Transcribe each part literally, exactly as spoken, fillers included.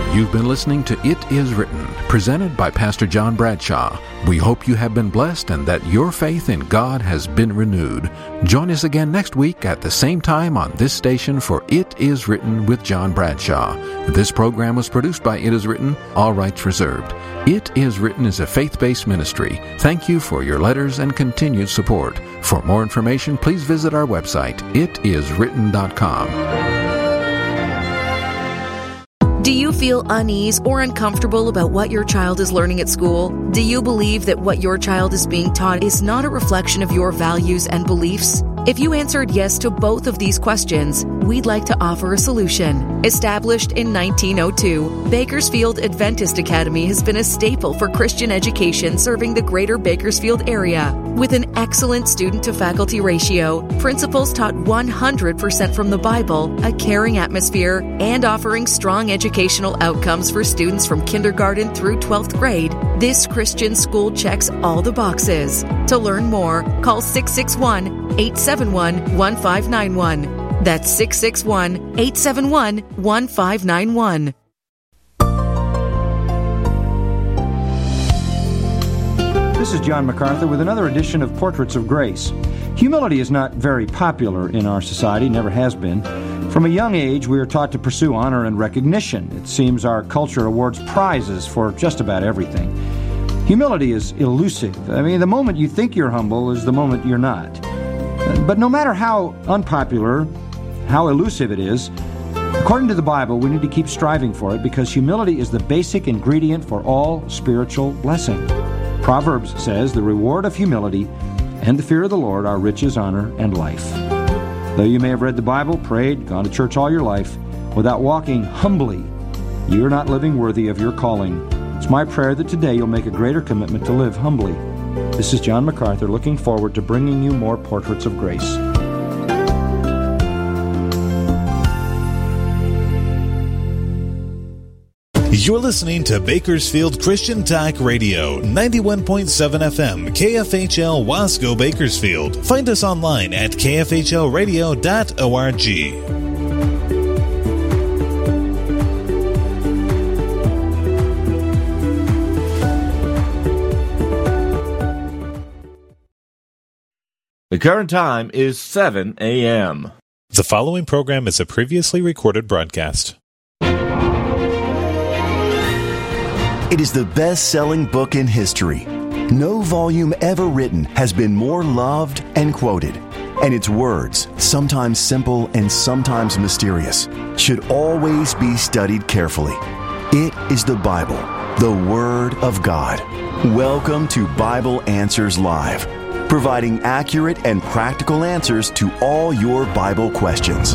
You've been listening to It Is Written, presented by Pastor John Bradshaw. We hope you have been blessed and that your faith in God has been renewed. Join us again next week at the same time on this station for It Is Written with John Bradshaw. This program was produced by It Is Written, all rights reserved. It Is Written is a faith-based ministry. Thank you for your letters and continued support. For more information, please visit our website, it is written dot com. Do you feel unease or uncomfortable about what your child is learning at school? Do you believe that what your child is being taught is not a reflection of your values and beliefs? If you answered yes to both of these questions, we'd like to offer a solution. Established in nineteen oh two, Bakersfield Adventist Academy has been a staple for Christian education serving the greater Bakersfield area. With an excellent student-to-faculty ratio, principals taught one hundred percent from the Bible, a caring atmosphere, and offering strong educational outcomes for students from kindergarten through twelfth grade, this Christian school checks all the boxes. To learn more, call six six one, eight seven one, one five nine one. That's six six one, eight seven one, one five nine one. This is John MacArthur with another edition of Portraits of Grace. Humility is not very popular in our society, never has been. From a young age, we are taught to pursue honor and recognition. It seems our culture awards prizes for just about everything. Humility is elusive. I mean, the moment you think you're humble is the moment you're not. But no matter how unpopular, how elusive it is, according to the Bible, we need to keep striving for it because humility is the basic ingredient for all spiritual blessing. Proverbs says, "The reward of humility and the fear of the Lord are riches, honor, and life." Though you may have read the Bible, prayed, gone to church all your life, without walking humbly, you're not living worthy of your calling. It's my prayer that today you'll make a greater commitment to live humbly. This is John MacArthur looking forward to bringing you more Portraits of Grace. You're listening to Bakersfield Christian Talk Radio, ninety-one point seven F M, K F H L Wasco, Bakersfield. Find us online at k f h l radio dot org. The current time is seven a.m. The following program is a previously recorded broadcast. It is the best-selling book in history. No volume ever written has been more loved and quoted. And its words, sometimes simple and sometimes mysterious, should always be studied carefully. It is the Bible, the Word of God. Welcome to Bible Answers Live, providing accurate and practical answers to all your Bible questions.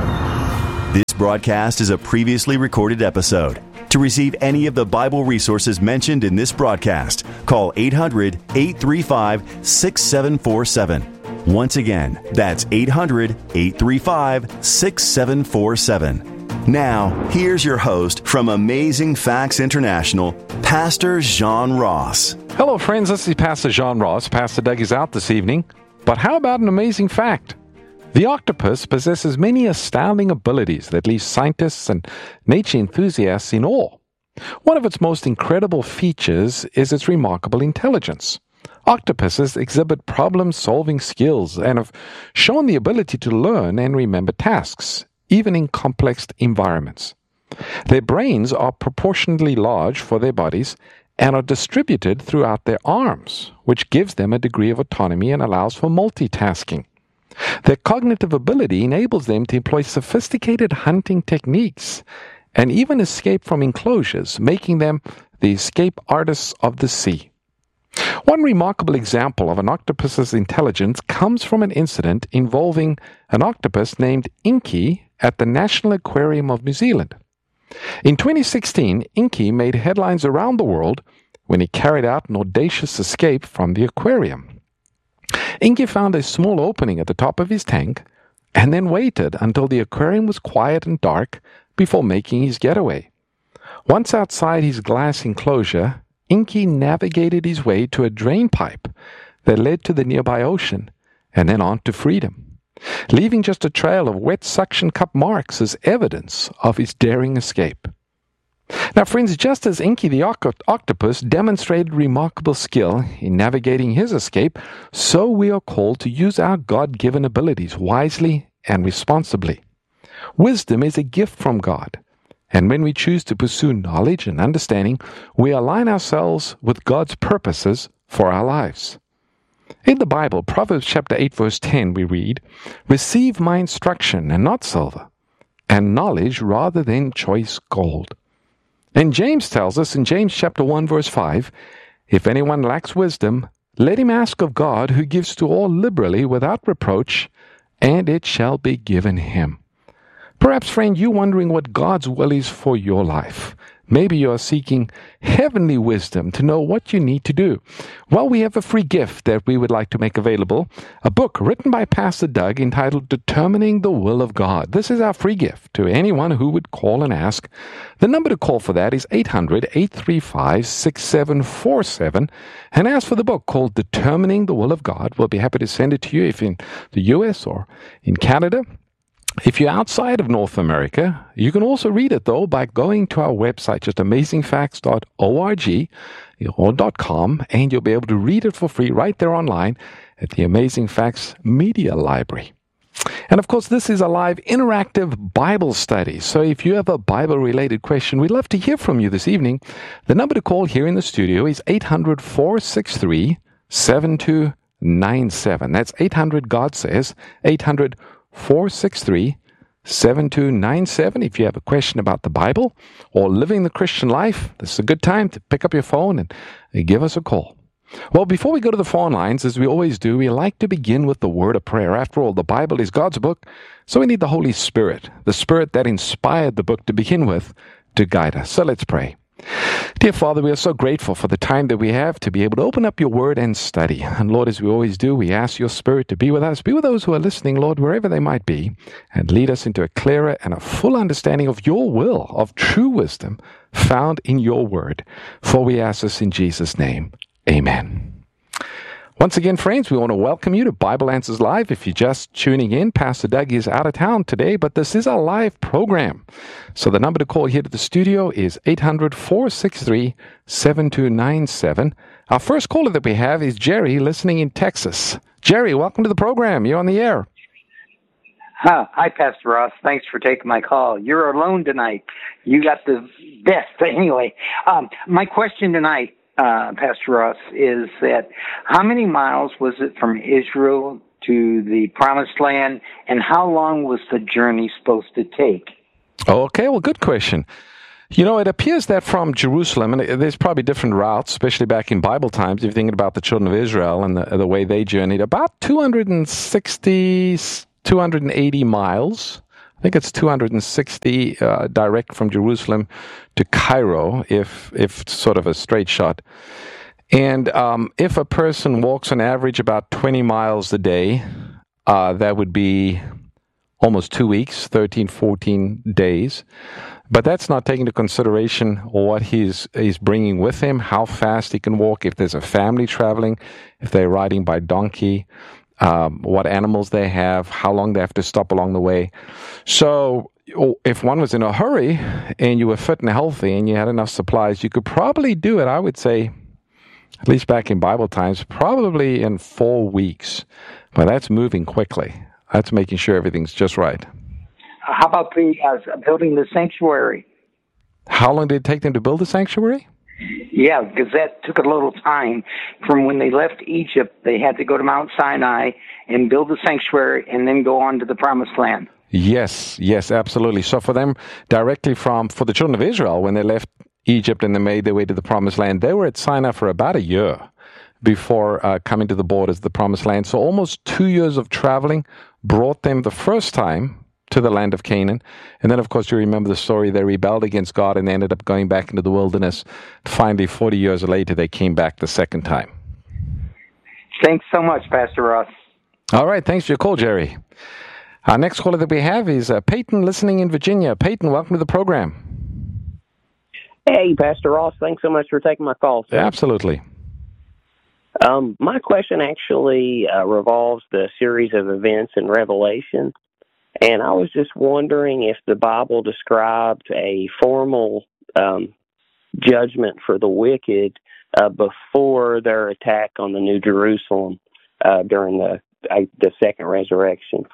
This broadcast is a previously recorded episode. To receive any of the Bible resources mentioned in this broadcast, call eight hundred, eight three five, six seven four seven. Once again, that's eight hundred, eight three five, six seven four seven. Now, here's your host from Amazing Facts International, Pastor John Ross. Hello, friends. This is Pastor John Ross. Pastor Doug is out this evening. But how about an amazing fact? The octopus possesses many astounding abilities that leave scientists and nature enthusiasts in awe. One of its most incredible features is its remarkable intelligence. Octopuses exhibit problem-solving skills and have shown the ability to learn and remember tasks, even in complex environments. Their brains are proportionally large for their bodies and are distributed throughout their arms, which gives them a degree of autonomy and allows for multitasking. Their cognitive ability enables them to employ sophisticated hunting techniques and even escape from enclosures, making them the escape artists of the sea. One remarkable example of an octopus's intelligence comes from an incident involving an octopus named Inky at the National Aquarium of New Zealand. In twenty sixteen, Inky made headlines around the world when he carried out an audacious escape from the aquarium. Inky found a small opening at the top of his tank and then waited until the aquarium was quiet and dark before making his getaway. Once outside his glass enclosure, Inky navigated his way to a drain pipe that led to the nearby ocean and then on to freedom, leaving just a trail of wet suction cup marks as evidence of his daring escape. Now, friends, just as Enki the oct- octopus demonstrated remarkable skill in navigating his escape, so we are called to use our God-given abilities wisely and responsibly. Wisdom is a gift from God, and when we choose to pursue knowledge and understanding, we align ourselves with God's purposes for our lives. In the Bible, Proverbs chapter eight, verse ten, we read, "Receive my instruction, and not silver, and knowledge rather than choice gold." And James tells us in James chapter one, verse five, "If anyone lacks wisdom, let him ask of God, who gives to all liberally without reproach, and it shall be given him." Perhaps, friend, you're wondering what God's will is for your life. Maybe you are seeking heavenly wisdom to know what you need to do. Well, we have a free gift that we would like to make available, a book written by Pastor Doug entitled Determining the Will of God. This is our free gift to anyone who would call and ask. The number to call for that is eight hundred, eight three five, six seven four seven, and ask for the book called Determining the Will of God. We'll be happy to send it to you if in the U S or in Canada. If you're outside of North America, you can also read it, though, by going to our website, just amazing facts dot org or .com, and you'll be able to read it for free right there online at the Amazing Facts Media Library. And, of course, this is a live interactive Bible study, so if you have a Bible-related question, we'd love to hear from you this evening. The number to call here in the studio is eight hundred, four six three, seven two nine seven. That's eight hundred, God says, eight hundred, four six three, seven two nine seven. If you have a question about the Bible or living the Christian life, this is a good time to pick up your phone and give us a call. Well, before we go to the phone lines, as we always do, we like to begin with the word of prayer. After all, the Bible is God's book, so we need the Holy Spirit, the Spirit that inspired the book to begin with, to guide us. So let's pray. Dear Father, we are so grateful for the time that we have to be able to open up your word and study. And Lord, as we always do, we ask your Spirit to be with us, be with those who are listening, Lord, wherever they might be, and lead us into a clearer and a full understanding of your will, of true wisdom found in your word. For we ask this in Jesus' name. Amen. Once again, friends, we want to welcome you to Bible Answers Live. If you're just tuning in, Pastor Doug is out of town today, but this is a live program. So the number to call here to the studio is eight hundred, four six three, seven two nine seven. Our first caller that we have is Jerry, listening in Texas. Jerry, welcome to the program. You're on the air. Huh. Hi, Pastor Ross. Thanks for taking my call. You're alone tonight. You got the best. But anyway, um, my question tonight, Uh, Pastor Ross, is that how many miles was it from Israel to the Promised Land, and how long was the journey supposed to take? Okay, well, good question. You know, it appears that from Jerusalem, and there's probably different routes, especially back in Bible times, if you're thinking about the children of Israel and the, the way they journeyed, about two hundred sixty, two hundred eighty miles. I think it's two hundred sixty uh, direct from Jerusalem to Cairo, if if sort of a straight shot. And um, if a person walks on average about twenty miles a day, uh, that would be almost two weeks, thirteen, fourteen days. But that's not taking into consideration what he's he's bringing with him, how fast he can walk, if there's a family traveling, if they're riding by donkey, Um, what animals they have, how long they have to stop along the way. So if one was in a hurry and you were fit and healthy and you had enough supplies, you could probably do it, I would say, at least back in Bible times, probably in four weeks. But that's moving quickly. That's making sure everything's just right. How about the, uh, building the sanctuary? How long did it take them to build the sanctuary? Yeah, because that took a little time. From when they left Egypt, they had to go to Mount Sinai and build the sanctuary and then go on to the Promised Land. Yes, yes, absolutely. So for them, directly from, for the children of Israel, when they left Egypt and they made their way to the Promised Land, they were at Sinai for about a year before uh, coming to the borders of the Promised Land. So almost two years of traveling brought them the first time to the land of Canaan. And then, of course, you remember the story. They rebelled against God and they ended up going back into the wilderness. Finally, forty years later, they came back the second time. Thanks so much, Pastor Ross. All right. Thanks for your call, Jerry. Our next caller that we have is uh, Peyton, listening in Virginia. Peyton, welcome to the program. Hey, Pastor Ross. Thanks so much for taking my call, sir. Absolutely. Um, my question actually uh, revolves the series of events in Revelation. And I was just wondering if the Bible described a formal um, judgment for the wicked uh, before their attack on the New Jerusalem uh, during the uh, the second resurrection?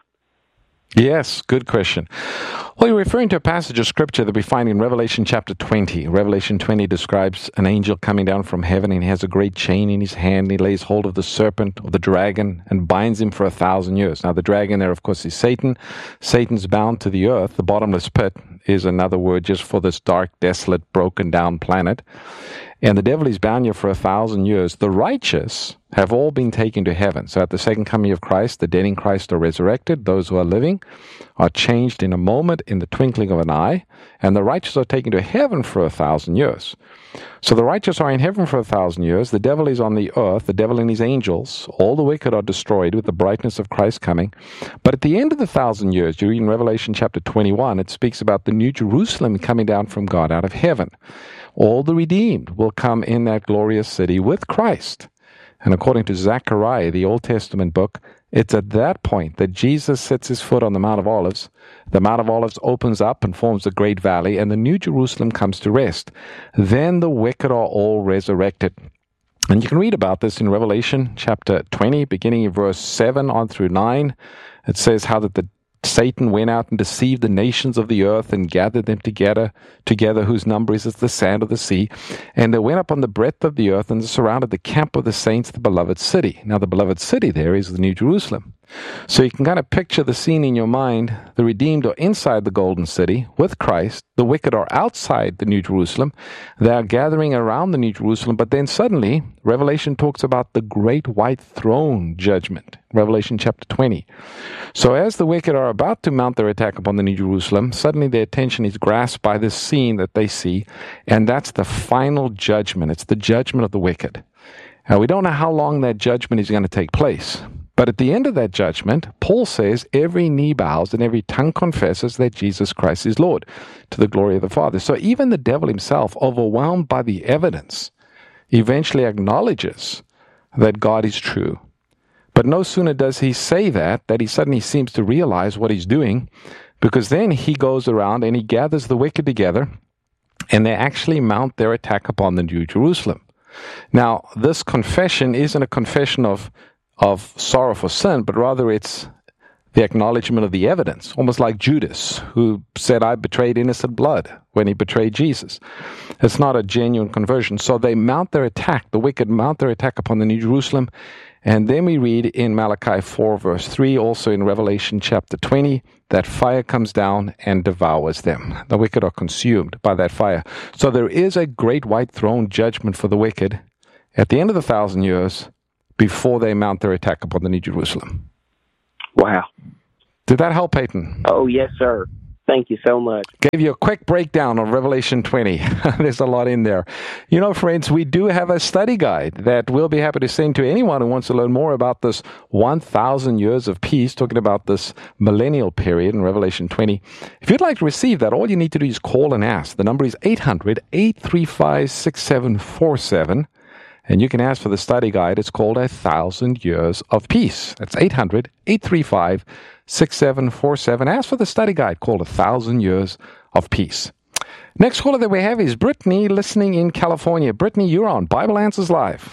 Yes, good question. Well, you're referring to a passage of Scripture that we find in Revelation chapter twenty. Revelation twenty describes an angel coming down from heaven, and he has a great chain in his hand, and he lays hold of the serpent, or the dragon, and binds him for a thousand years. Now, the dragon there, of course, is Satan. Satan's bound to the earth. The bottomless pit is another word just for this dark, desolate, broken down planet. And the devil is bound here for a thousand years. The righteous have all been taken to heaven. So at the second coming of Christ, the dead in Christ are resurrected. Those who are living are changed in a moment, in the twinkling of an eye. And the righteous are taken to heaven for a thousand years. So the righteous are in heaven for a thousand years. The devil is on the earth, the devil and his angels. All the wicked are destroyed with the brightness of Christ coming. But at the end of the thousand years, you read in Revelation chapter twenty-one, it speaks about the New Jerusalem coming down from God out of heaven. All the redeemed will come in that glorious city with Christ. And according to Zechariah, the Old Testament book, it's at that point that Jesus sets his foot on the Mount of Olives. The Mount of Olives opens up and forms a great valley, and the New Jerusalem comes to rest. Then the wicked are all resurrected. And you can read about this in Revelation chapter twenty, beginning in verse seven on through nine. It says how that the Satan went out and deceived the nations of the earth and gathered them together, together whose number is as the sand of the sea. And they went up on the breadth of the earth and surrounded the camp of the saints, the beloved city. Now, the beloved city there is the New Jerusalem. So you can kind of picture the scene in your mind. The redeemed are inside the golden city with Christ. The wicked are outside the New Jerusalem. They are gathering around the New Jerusalem. But then suddenly, Revelation talks about the great white throne judgment. Revelation chapter twenty. So as the wicked are about to mount their attack upon the New Jerusalem, suddenly their attention is grasped by this scene that they see. And that's the final judgment. It's the judgment of the wicked. Now, we don't know how long that judgment is going to take place. But at the end of that judgment, Paul says, every knee bows and every tongue confesses that Jesus Christ is Lord, to the glory of the Father. So even the devil himself, overwhelmed by the evidence, eventually acknowledges that God is true. But no sooner does he say that, that he suddenly seems to realize what he's doing, because then he goes around and he gathers the wicked together, and they actually mount their attack upon the New Jerusalem. Now, this confession isn't a confession of of sorrow for sin, but rather it's the acknowledgement of the evidence, almost like Judas, who said, I betrayed innocent blood when he betrayed Jesus. It's not a genuine conversion. So they mount their attack, the wicked mount their attack upon the New Jerusalem. And then we read in Malachi four, verse three, also in Revelation chapter twenty, that fire comes down and devours them. The wicked are consumed by that fire. So there is a great white throne judgment for the wicked at the end of the thousand years, before they mount their attack upon the New Jerusalem. Wow. Did that help, Peyton? Oh, yes, sir. Thank you so much. Gave you a quick breakdown on Revelation twenty. There's a lot in there. You know, friends, we do have a study guide that we'll be happy to send to anyone who wants to learn more about this one thousand years of peace, talking about this millennial period in Revelation twenty. If you'd like to receive that, all you need to do is call and ask. The number is eight hundred, eight three five, six seven four seven. And you can ask for the study guide. It's called A Thousand Years of Peace. That's eight hundred, eight three five, six seven four seven. Ask for the study guide called A Thousand Years of Peace. Next caller that we have is Brittany, listening in California. Brittany, you're on Bible Answers Live.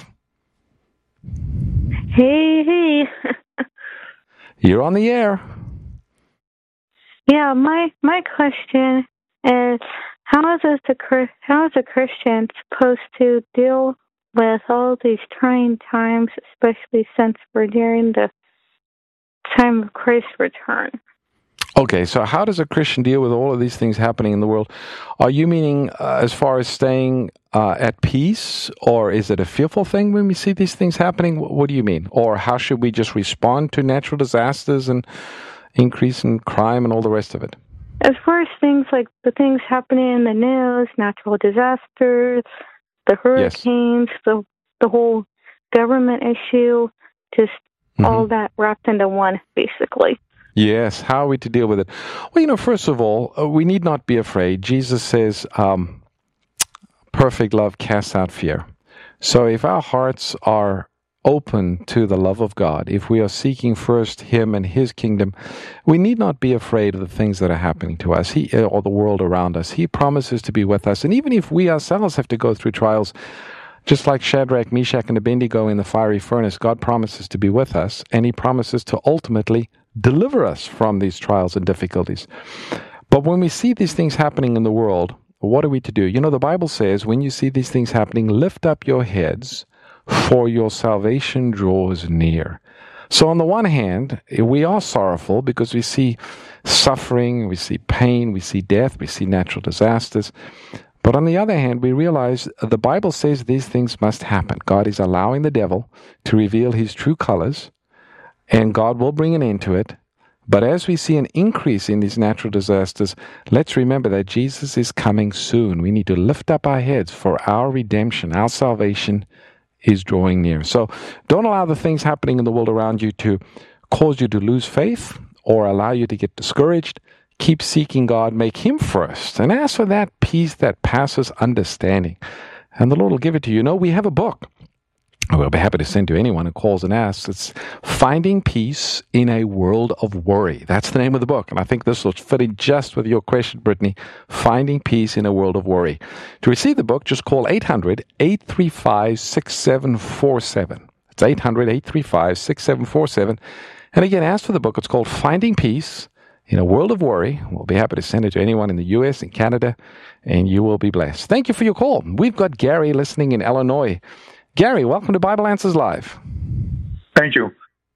Hey, hey. You're on the air. Yeah, my my question is, how is the how is a Christian supposed to deal with all these trying times, especially since we're nearing the time of Christ's return? Okay, so how does a Christian deal with all of these things happening in the world? Are you meaning uh, as far as staying uh, at peace, or is it a fearful thing when we see these things happening? What do you mean? Or how should we just respond to natural disasters and increase in crime and all the rest of it? As far as things like the things happening in the news, natural disasters, the hurricanes, yes. the the whole government issue, just mm-hmm. all that wrapped into one, basically. Yes, how are we to deal with it? Well, you know, first of all, uh, we need not be afraid. Jesus says, um, perfect love casts out fear. So if our hearts are open to the love of God, if we are seeking first Him and His kingdom, we need not be afraid of the things that are happening to us he, or the world around us. He promises to be with us. And even if we ourselves have to go through trials, just like Shadrach, Meshach, and Abednego in the fiery furnace, God promises to be with us, and He promises to ultimately deliver us from these trials and difficulties. But when we see these things happening in the world, what are we to do? You know, the Bible says, when you see these things happening, lift up your heads, for your salvation draws near. So on the one hand, we are sorrowful because we see suffering, we see pain, we see death, we see natural disasters. But on the other hand, we realize the Bible says these things must happen. God is allowing the devil to reveal his true colors, and God will bring an end to it. But as we see an increase in these natural disasters, let's remember that Jesus is coming soon. We need to lift up our heads, for our redemption, our salvation is drawing near. So don't allow the things happening in the world around you to cause you to lose faith or allow you to get discouraged. Keep seeking God, make Him first, and ask for that peace that passes understanding. And the Lord will give it to you. You know, we have a book we'll be happy to send to anyone who calls and asks. It's Finding Peace in a World of Worry. That's the name of the book. And I think this will fit in just with your question, Brittany. Finding Peace in a World of Worry. To receive the book, just call eight hundred, eight three five, six seven four seven. It's eight hundred, eight three five, six seven four seven. And again, ask for the book. It's called Finding Peace in a World of Worry. We'll be happy to send it to anyone in the U S and Canada, and you will be blessed. Thank you for your call. We've got Gary listening in Illinois. Gary, welcome to Bible Answers Live. Thank you.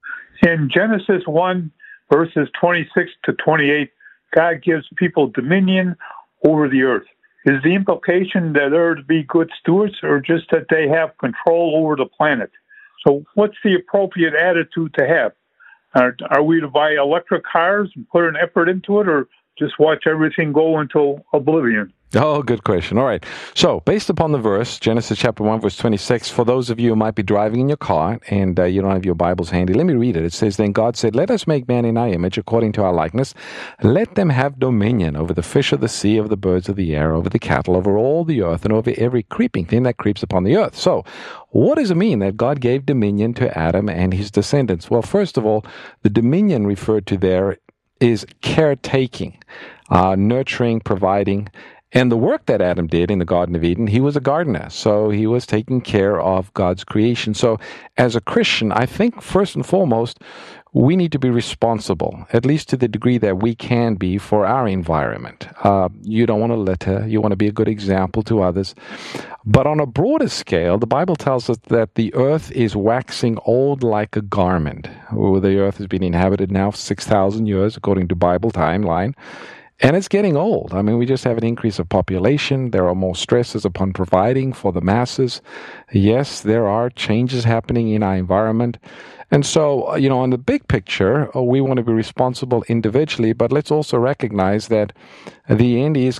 In Genesis one, verses twenty-six to twenty-eight, God gives people dominion over the earth. Is the implication that they're to be good stewards, or just that they have control over the planet? So what's the appropriate attitude to have? Are, are we to buy electric cars and put an effort into it, or just watch everything go into oblivion? Oh, good question. All right. So, based upon the verse, Genesis chapter one, verse twenty-six, for those of you who might be driving in your car and uh, you don't have your Bibles handy, let me read it. It says, Then God said, Let us make man in our image, according to our likeness. Let them have dominion over the fish of the sea, over the birds of the air, over the cattle, over all the earth, and over every creeping thing that creeps upon the earth. So, what does it mean that God gave dominion to Adam and his descendants? Well, first of all, the dominion referred to there is caretaking, uh, nurturing, providing. And the work that Adam did in the Garden of Eden, he was a gardener, so he was taking care of God's creation. So as a Christian, I think first and foremost, we need to be responsible, at least to the degree that we can be, for our environment. Uh, you don't want to litter. You want to be a good example to others. But on a broader scale, the Bible tells us that the earth is waxing old like a garment. The earth has been inhabited now for six thousand years, according to Bible timeline. And it's getting old. I mean, we just have an increase of population. There are more stresses upon providing for the masses. Yes, there are changes happening in our environment. And so, you know, on the big picture, we want to be responsible individually, but let's also recognize that the end is